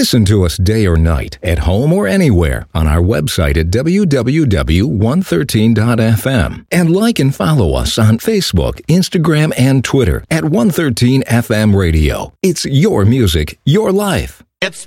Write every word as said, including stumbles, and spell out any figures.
Listen to us day or night, at home or anywhere, on our website at w w w dot one thirteen dot f m. And like and follow us on Facebook, Instagram, and Twitter at one thirteen F M Radio. It's your music, your life. It's